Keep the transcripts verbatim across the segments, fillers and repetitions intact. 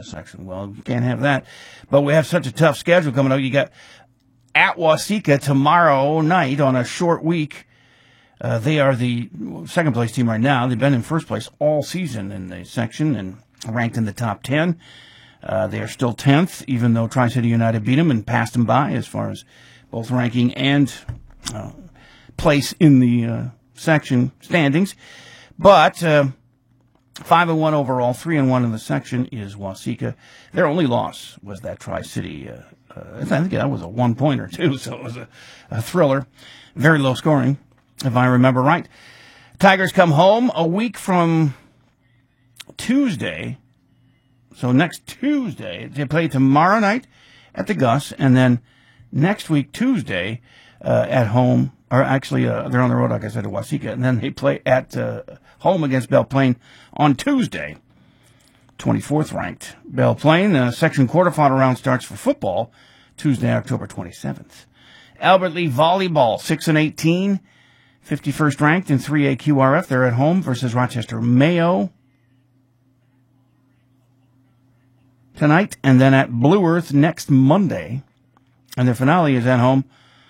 the section. Well, you can't have that. But we have such a tough schedule coming up. You got at Waseca tomorrow night on a short week. Uh, they are the second place team right now. They've been in first place all season in the section and ranked in the top ten. Uh, they are still tenth, even though Tri-City United beat them and passed them by as far as both ranking and uh, place in the uh, section standings. But uh, five and one overall, three and one in the section is Waseca. Their only loss was that Tri-City. Uh, uh, I think that was a one-pointer too, so it was a, a thriller. Very low scoring, if I remember right. Tigers come home a week from Tuesday. So next Tuesday, they play tomorrow night at the Gus, and then next week, Tuesday, uh, at home, or actually, uh, they're on the road, like I said, to Waseca, and then they play at uh, home against Belle Plaine on Tuesday, twenty-fourth ranked. Belle Plaine, the section quarterfinal round starts for football Tuesday, October twenty-seventh. Albert Lee Volleyball, six and eighteen, fifty-first ranked in three A Q R F. They're at home versus Rochester Mayo tonight, and then at Blue Earth next Monday. And their finale is at home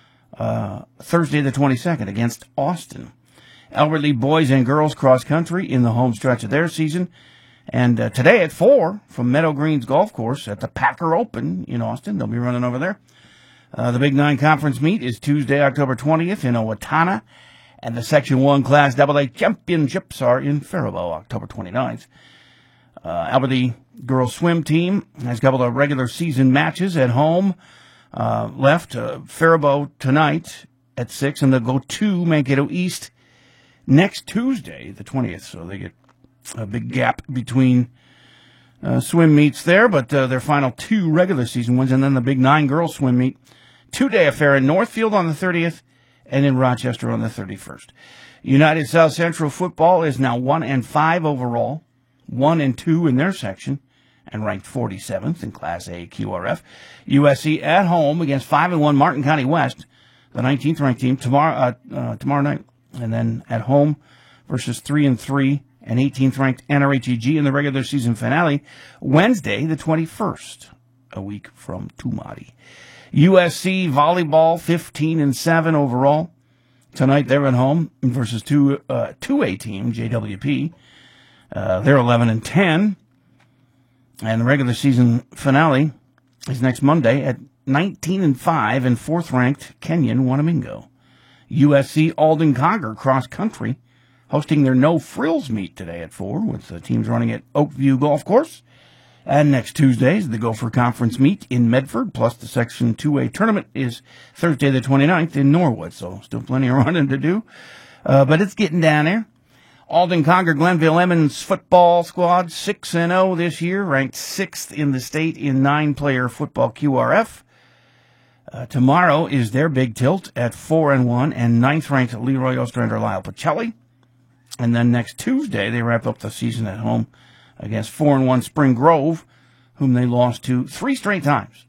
uh, Thursday the twenty-second against Austin. Albert Lee boys and girls cross country in the home stretch of their season. And uh, today at four from Meadow Greens Golf Course at the Packer Open in Austin. They'll be running over there. Uh, the Big Nine Conference meet is Tuesday, October twentieth in Owatonna. And the Section one Class double A Championships are in Faribault, October twenty-ninth. Uh, Albert Lee girls swim team has a couple of regular season matches at home. Uh, left, uh, Faribault tonight at six, and they'll go to Mankato East next Tuesday, the twentieth. So they get a big gap between uh, swim meets there, but uh, their final two regular season wins, and then the Big Nine girls swim meet. Two-day affair in Northfield on the thirtieth, and in Rochester on the thirty-first. United South Central football is now one and five overall, one and two in their section, and ranked forty-seventh in Class A Q R F. U S C at home against five and one Martin County West, the nineteenth ranked team, tomorrow uh, uh, tomorrow night. And then at home versus three and three and eighteenth ranked N R H E G in the regular season finale, Wednesday the twenty-first, a week from Tumati. U S C volleyball, fifteen and seven overall. Tonight they're at home versus two uh, two A team, J W P. Uh, they're eleven and ten. And the regular season finale is next Monday at nineteen and five and fourth ranked Kenyon Wanamingo. U S C Alden Congar cross country hosting their no frills meet today at four with the teams running at Oakview Golf Course. And next Tuesday is the Gopher Conference meet in Medford, plus the Section two A tournament is Thursday the twenty-ninth in Norwood. So still plenty of running to do, uh, but it's getting down there. Alden Congar Glenville Emmons football squad, six and oh this year, ranked sixth in the state in nine-player football Q R F. Uh, tomorrow is their big tilt at four and one, and ninth-ranked Leroy Ostrander Lyle Pacelli. And then next Tuesday, they wrap up the season at home against four and one Spring Grove, whom they lost to three straight times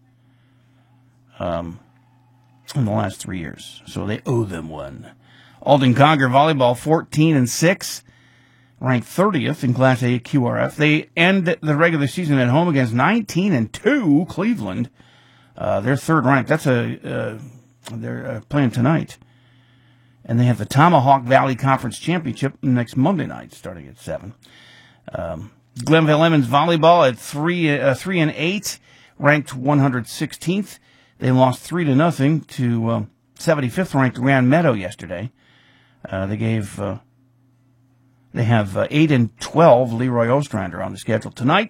um, in the last three years. So they owe them one. Alden Congar volleyball, fourteen and six. Ranked thirtieth in Class A Q R F. They end the regular season at home against nineteen and two Cleveland. Uh, they're third ranked. That's a, uh, they're uh, playing tonight. And they have the Tomahawk Valley Conference Championship next Monday night, starting at seven. Um, Glenville Emmons volleyball at three, uh, three and eight, ranked one hundred sixteenth. They lost three to nothing to, uh, seventy-fifth ranked Grand Meadow yesterday. Uh, they gave, uh, They have uh, eight and twelve Leroy Ostrander on the schedule tonight,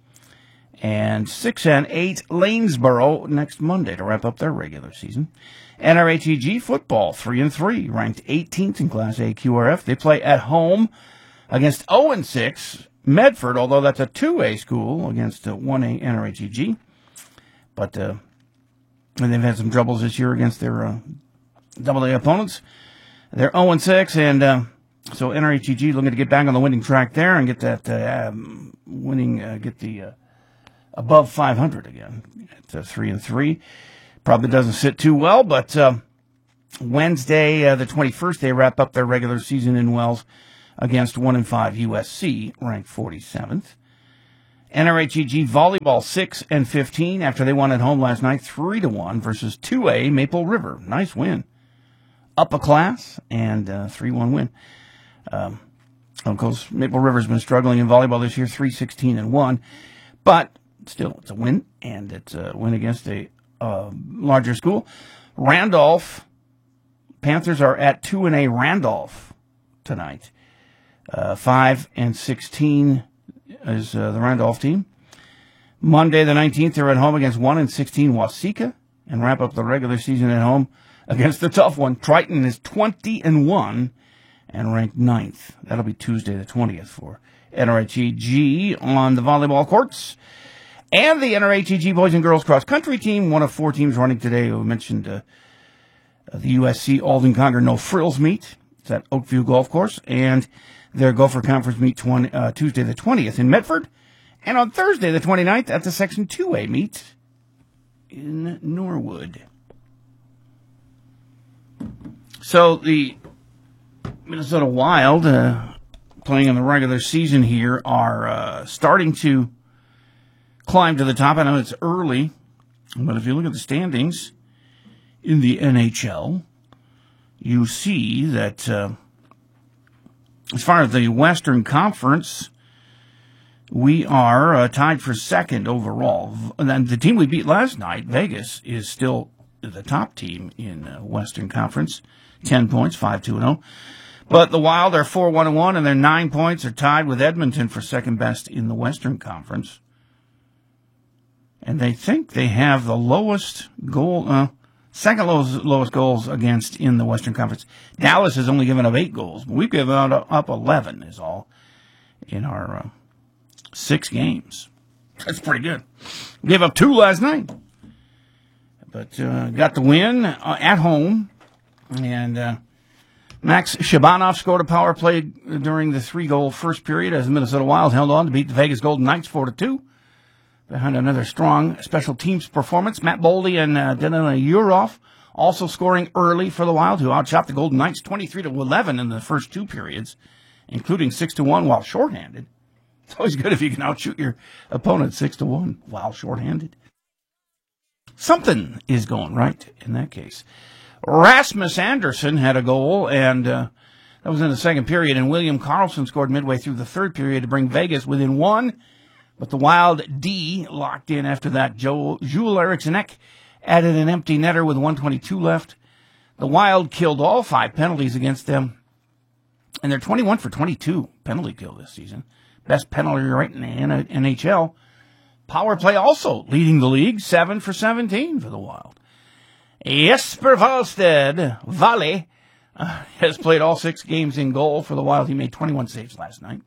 and six and eight Lanesboro next Monday to wrap up their regular season. N R H E G football, three and three, ranked eighteenth in Class A Q R F. They play at home against oh and six Medford, although that's a two A school against a one A N R H E G. But uh, and they've had some troubles this year against their uh, double A opponents. They're oh and six, and uh, so N R H E G looking to get back on the winning track there and get that uh, um, winning, uh, get the uh, above five hundred again at uh, three and three. Probably doesn't sit too well, but uh, Wednesday uh, the twenty-first they wrap up their regular season in Wells against one and five U S C, ranked forty-seventh. N R H E G volleyball six and fifteen after they won at home last night three to one versus two A Maple River. Nice win. Up a class and uh, three one win. Um, of course, Maple River's been struggling in volleyball this year, three sixteen and one, but still it's a win, and it's a win against a uh, larger school. Randolph Panthers are at two and A Randolph tonight. Uh, five and sixteen is uh, the Randolph team. Monday the nineteenth, they're at home against one and sixteen Waseca, and wrap up the regular season at home against the tough one. Triton is twenty and one and ranked ninth. That'll be Tuesday the twentieth for N R H E G on the volleyball courts. And the N R H E G boys and girls cross country team, one of four teams running today. We mentioned uh, the U S C Alden Conger No Frills meet. It's at Oakview Golf Course, and their Gopher Conference meet twenty, uh, Tuesday the twentieth in Medford, and on Thursday the twenty-ninth at the Section two A meet in Norwood. So the Minnesota Wild, uh, playing in the regular season here, are uh, starting to climb to the top. I know it's early, but if you look at the standings in the N H L, you see that uh, as far as the Western Conference, we are uh, tied for second overall. And then the team we beat last night, Vegas, is still the top team in uh, Western Conference, ten points, five two and oh. But the Wild are four one and one, and their nine points are tied with Edmonton for second best in the Western Conference. And they think they have the lowest goal, uh, second lowest, lowest goals against in the Western Conference. Dallas has only given up eight goals, but we've given up eleven is all in our uh, six games. That's pretty good. We gave up two last night, but uh, got the win uh, at home. And uh, Max Shabanov scored a power play during the three-goal first period as the Minnesota Wild held on to beat the Vegas Golden Knights four to two. Behind another strong special teams performance, Matt Boldy and uh, Denina Yurov also scoring early for the Wild, who outshot the Golden Knights twenty-three to eleven in the first two periods, including six to one while shorthanded. It's always good if you can outshoot your opponent six to one while shorthanded. Something is going right in that case. Rasmus Anderson had a goal, and uh, that was in the second period, and William Karlsson scored midway through the third period to bring Vegas within one. But the Wild D locked in after that. Joel, Joel Eriksson-Ek added an empty netter with one twenty-two left. The Wild killed all five penalties against them, and they're twenty-one for twenty-two penalty kill this season. Best penalty rate in the N H L. Power play also leading the league, seven for seventeen for the Wild. Jesper Wallstedt, Valle, uh, has played all six games in goal for the Wild. He made twenty-one saves last night.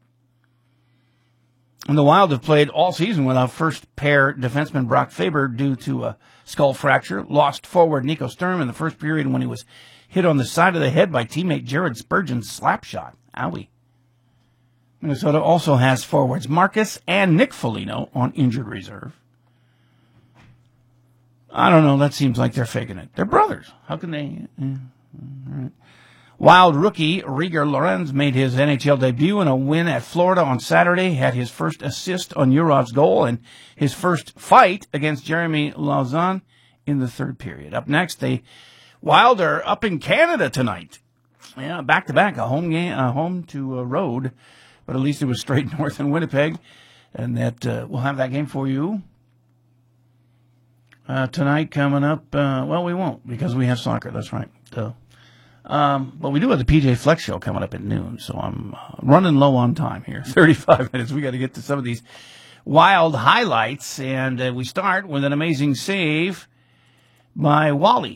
And the Wild have played all season without first pair defenseman Brock Faber due to a skull fracture. Lost forward Nico Sturm in the first period when he was hit on the side of the head by teammate Jared Spurgeon's slap shot. Owie. Minnesota also has forwards Marcus and Nick Foligno on injured reserve. I don't know. That seems like they're faking it. They're brothers. How can they? Eh, all right. Wild rookie Rieger Lorenz made his N H L debut in a win at Florida on Saturday, had his first assist on Yurov's goal, and his first fight against Jeremy Lauzon in the third period. Up next, the Wild are up in Canada tonight. Yeah, back-to-back, a home game, a home to a road, but at least it was straight north in Winnipeg, and that uh, we'll have that game for you uh, tonight coming up. Uh, well, we won't because we have soccer. That's right. So. Um, but we do have the P J Flex show coming up at noon, so I'm uh, running low on time here. thirty-five minutes. We got to get to some of these Wild highlights, and uh, we start with an amazing save by Wally.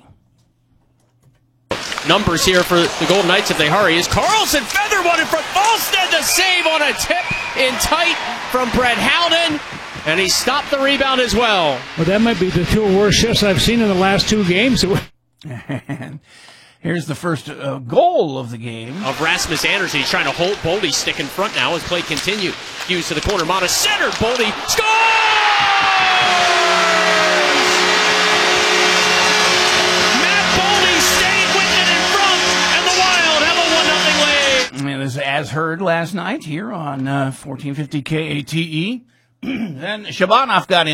Numbers here for the Golden Knights if they hurry. Is Karlsson feather one in front. Wallstedt the save on a tip in tight from Brett Howden, and he stopped the rebound as well. Well, that might be the two worst shifts I've seen in the last two games. And here's the first uh, goal of the game. Of Rasmus Anderson. He's trying to hold Boldy stick in front now as play continued. Hughes to the corner. Mata centered. Boldy scores! Matt Boldy stayed with it in front, and the Wild have a one nothing lead. And this, as heard last night here on uh, fourteen fifty K A T E, Then Shabanov got in.